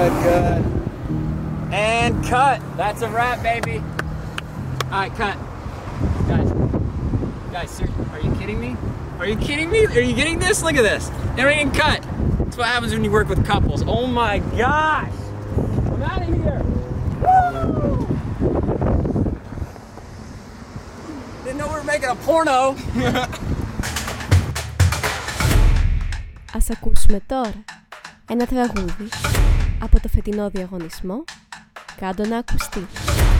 good. And cut. That's a wrap, baby. All right, cut. Guys, seriously, are you kidding me? Are you kidding me? Are you getting this? Look at this. Everything cut. That's what happens when you work with couples. Oh my gosh. I'm out of here. Woo! Didn't know we were making a porno. Ας ακούσουμε τώρα ένα τραγούδι από το φετινό διαγωνισμό «Κάντο να ακουστεί».